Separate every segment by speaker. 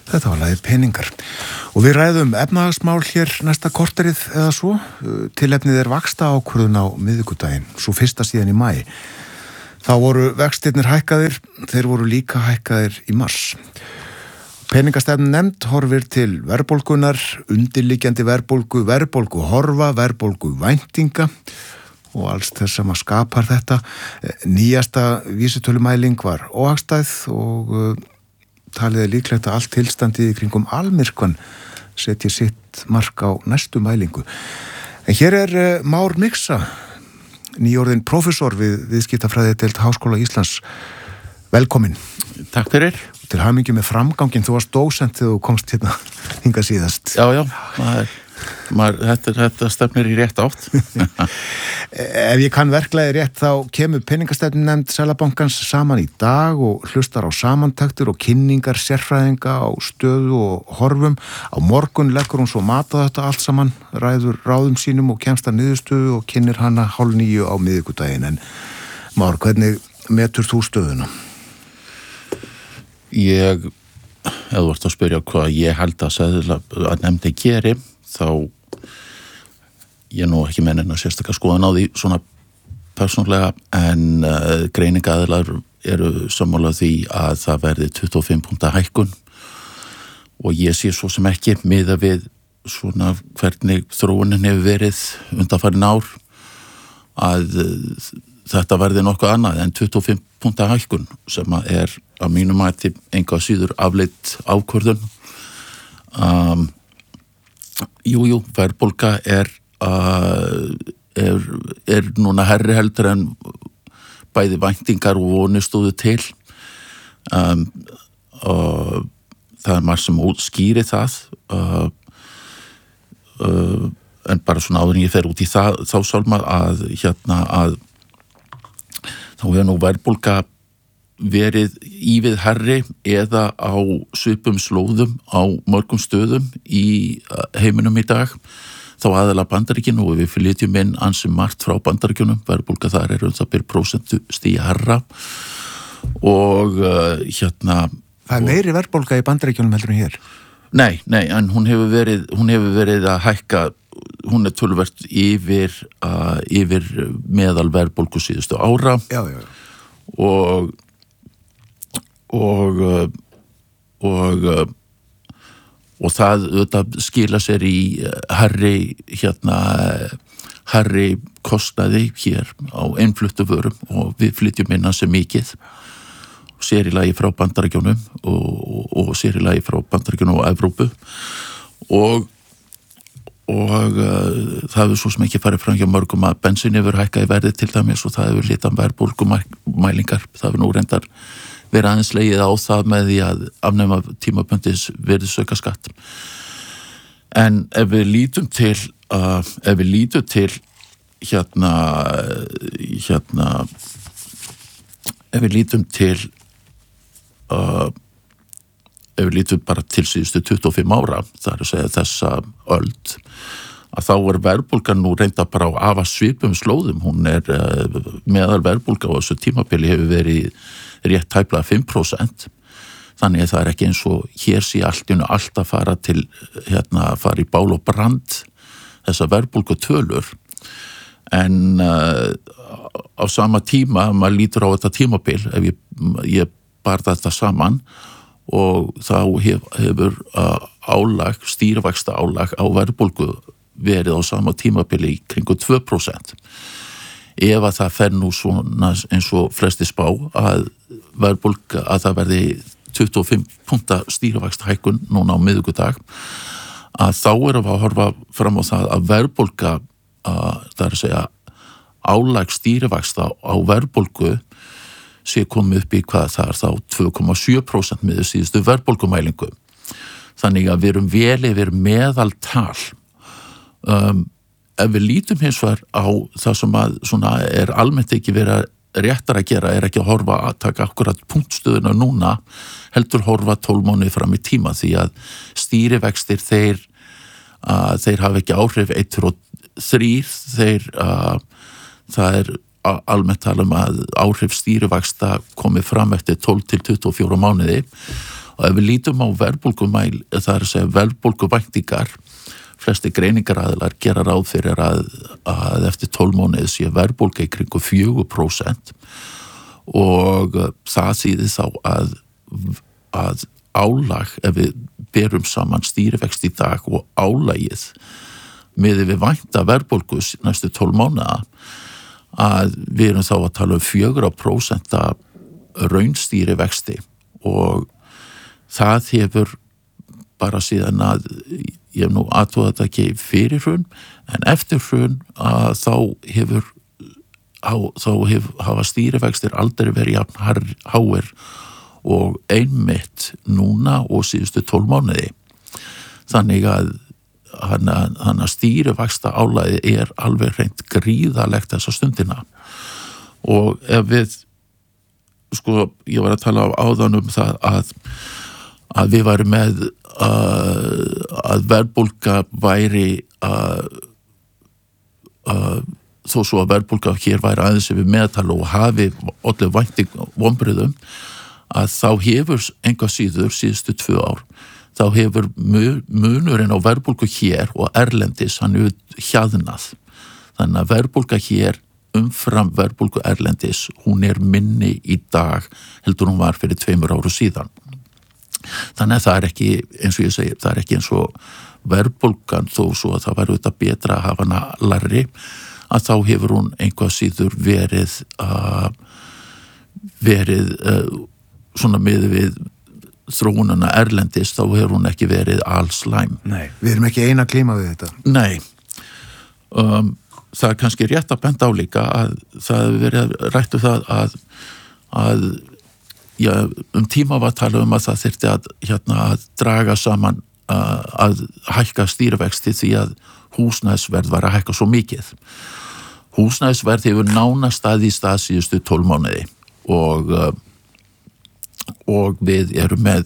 Speaker 1: Þetta var lagið Peningar. Og við ræðum efnahagsmál hér næsta korterið eða svo. Tilefnið vaxtaákvörðun á miðvikudaginn, svo fyrsta síðan í maí. Þá voru vextirnir hækkaðir, þeir voru líka hækkaðir í mars. Peningastefnan nefnd horfir til verðbólgunar, undirliggjandi verðbólgu horfa, verðbólgu væntinga og alls þess sem að skapar þetta. Nýjasta vísitölumæling var óhagstæð og talið líklegt að allt tilstandið í kringum almyrkvan setji sitt mark á næstu mælingu. En hér Már Miksa, nýorðinn prófessor við viðskiptafræðideild Háskóla Íslands. Velkomin.
Speaker 2: Takk fyrir.
Speaker 1: Til hamingju með framganginn, þú varst dósent þegar þú komst hérna hingað síðast.
Speaker 2: Já, þetta stefnir í rétt átt.
Speaker 1: Ef ég kann verklagi rétt þá kemur peningastefnunefnd Seðlabankans saman í dag og hlustar á samantektir og kynningar sérfræðinga á stöðu og horfum. Á morgun leggur hún svo mat á þetta allt saman, ræður ráðum sínum og kemst að niðurstöðu og kynnir hana 8:30 á miðvikudaginn. En Már, hvernig metur þú stöðuna?
Speaker 2: Ef þú ert að spyrja hvað ég held að nefndi geri, þá ég nú ekki mennin að sérstaklega skoðan á því svona persónulega, en greiningaaðilar eru sammála því að það verði 25 punkta hækkun og ég sé svo sem ekki miða við svona hvernig þróunin hefur verið undanfarin ár að þetta verði nokkuð annað en 25 punkta hækkun sem að mínum mati enga síður afleitt ákvörðun. Jú, verðbólga er núna hærri heldur en bæði væntingar og vonir stóðu til. Og það margt sem útskýri það, en bara svona áður en ég fer út í þá sálma að þá hefur nú verðbólga verið ívið hærri eða á svipum slóðum á mörgum stöðum í heiminum í dag, þá aðalega Bandaríkinu, og við flytjum inn ansi margt frá Bandaríkjunum. Verðbólga þar það bil prósentustigi hærra og
Speaker 1: Það meiri verðbólga í Bandaríkjunum heldur en hér?
Speaker 2: Nei, en hún hefur verið að hækka, hún töluvert yfir meðal verðbólgu síðustu ára.
Speaker 1: Já.
Speaker 2: Og það skila sér í hærri kostnaði hér á innfluttu vörum og við flytjum inn ansi mikið, sér í lagi frá Bandaríkjunum og sér í lagi frá Bandaríkjunum og Evrópu og það hefur svo sem ekki farið fram hjá mörgum að bensín hefur hækkað í verði til dæmis og það hefur litan verðbólgumælingar. Það hefur nú reyndar verið aðeins legið á það með því að afnema tímabundis virðisaukaskatt. En ef við lítum til bara til síðustu 25 ára, það að segja þessa öld, að þá verðbólgan nú reynda bara á afa svipum slóðum. Hún meðal verðbólga á þessu tímabili hefur verið rétt tæplega 5%. Þannig að það ekki eins og hér sé allt að fara til fara í bál og brand þessa verðbólgu tölur. En á sama tíma, maður lítur á þetta tímabil, ef ég bar þetta saman, og þá hefur stýrivaxta álag á verðbólgu verið á sama tímabili í kringu 2%. Ef að það fer nú svona eins og flesti spá að verðbólga, að það verði 25 punkta stýrivaxta hækkun núna á miðvikudag, að þá erum við að horfa fram á það að verðbólga, það að segja álag stýrivaxta á verðbólgu sé komið upp í hvað það þá 2,7% með síðustu verðbólgumælingu. Þannig að við erum vel yfir meðaltal. Ef við lítum hins vegar á það sem að svona almennt ekki verið réttar að gera, ekki að horfa að taka akkurat punktstöðuna núna, heldur horfa 12 mánuði fram í tíma, því að stýrivextir þeir hafa ekki áhrif 1 og 3, það almennt tala að áhrif stýrivaxta komið fram eftir 12 til 24 mánuði Og ef við lítum á verðbólgumæl, það að segja verðbólguvæntingar, flesti greiningaraðilar gera ráð fyrir að eftir 12 mánuði sé verðbólga í kringu 4% og það þýðir þá að álag, ef við berum saman stýrivexti í dag og álagið miðað við vænta verðbólgu næstu 12 mánuða, að við erum þá að tala 4% raunstýrivexti og það hefur bara síðan að ég hef nú aðtóð þetta ekki fyrir hrun, en eftir hrun að hafa stýrivextir aldrei verið jafn háir og einmitt núna og síðustu 12 mánuði. Þannig að hann stýrivaxta álagið alveg hreint gríðalegt þessa stundina. Og ef við, ég var að tala áðan það að við varum með að verðbólga væri þó svo að verðbólga hér væri aðeins yfir meðtala og hafi ollu vonbrigðum, að þá hefur enga síður síðustu 2 ár, þá hefur munurinn á verðbólgu hér og erlendis hann hefur hjaðnað. Þannig að verðbólga hér umfram verðbólgu erlendis, hún minni í dag heldur hún var fyrir 2 árum síðan. Þannig að það ekki, eins og ég segi, það ekki eins og verðbólgan þó svo að það var auðvitað betra að hafa hana larri, að þá hefur hún einhvað síður verið svona miðað við þróunina erlendis, þá hefur hún ekki verið allslæm.
Speaker 1: Nei, við erum ekki eina að glíma við þetta.
Speaker 2: Nei, það kannski rétt að benda á líka að það hefur verið rætt það að tíma var talað að það þyrfti að draga saman að hækka stýrivexti því að húsnæðisverð var að hækka svo mikið. Húsnæðisverð hefur nánast í stað síðustu 12 mánuði og við erum með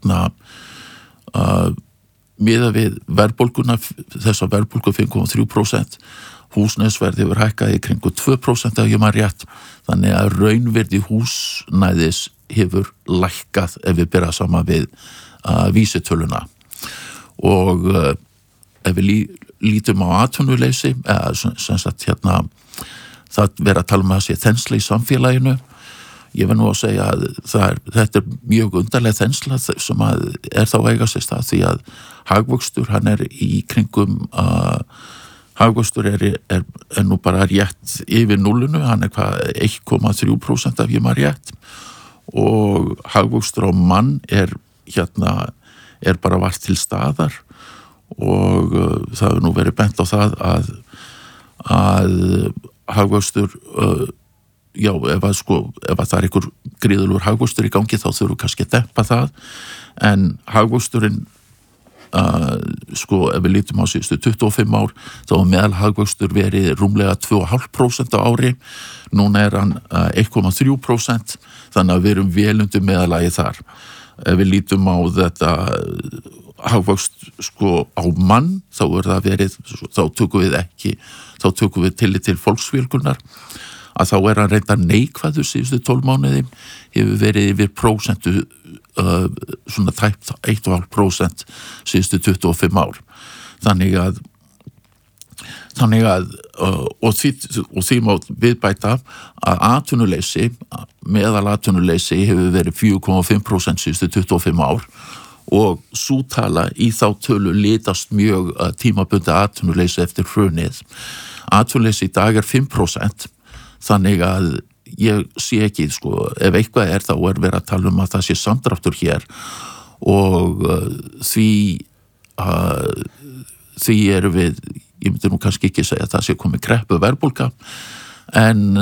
Speaker 2: miðað við verðbólguna, þessa verðbólgu 5,3%, húsnæðisverð hefur hækkað í kringu 2% ef ég man rétt, þannig að raunvirði húsnæðis hefur lækkað ef við bera saman við vísitöluna. Og ef við lítum á atvinnuleysi, sem sagt það vera að tala um að sé þensla í samfélaginu, ég verð nú að segja að þetta mjög undarleg þensla sem þá eiga sér stað, því að hagvöxtur, hann í kringum hagvöxtur nú bara rétt yfir núllinu, hann hvað 1,3% ef ég maður rétt, og hagvöxtur á mann bara vart til staðar og það hefur nú verið bent á það að hagvöxtur ef það einhver gríðulegur hagvöxtur í gangi þá þurfum kannski að dempa það, en hagvöxturinn ef við lítum á síðustu 25 ár þá meðal hagvöxtur verið rúmlega 2,5% á ári, núna hann 1,3%, þannig að við erum vel undir meðalagi þar. Ef við lítum á þetta hagvöxt á mann, þá það verið, þá tökum við tillit til fólksfjölgunar, að þá hann reynda neikvæður síðustu 12 mánuði, hefur verið yfir prósentu, svona tæpt 1,5% síðustu 25 ár. Þannig að og því má viðbæta að atvinnuleysi, meðal atvinnuleysi hefur verið 4,5% síðustu 25 ár og sú tala í þá tölu litast mjög tímabundið atvinnuleysi eftir hrunið. Atvinnuleysi í dag 5%, þannig að ég sé ekki, ef eitthvað þá verið að tala um að það sé samdráttur hér og því erum við, ég myndi nú kannski ekki segja að það sé komið kreppu verðbólga, en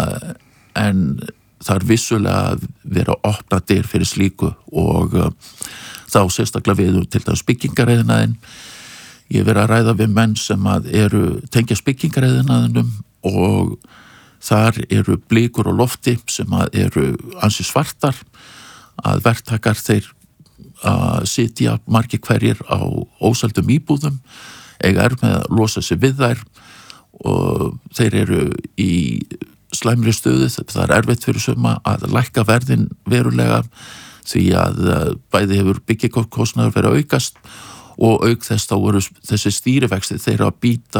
Speaker 2: það vissulega vera opna dyr fyrir slíku og þá sérstaklega við til dæmis byggingareiðinaðinn. Ég verið að ræða við menn sem tengja byggingareiðinaðinum og þar eru blikur á lofti sem eru ansi svartar, að verktakar þeir sitja margir hverjir á óseldum íbúðum, eiga með að losa sig við þær og þeir eru í slæmri stöðu, það erfitt fyrir suma að lækka verðin verulega, því að bæði hefur byggikostnaður verið að aukast og auk þess þá voru þessi stýrivexti þeirra að býta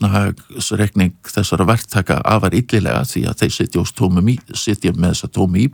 Speaker 2: efnahagsreikning þessara verktaka afar illilega því að þeir sitja með þessa tómu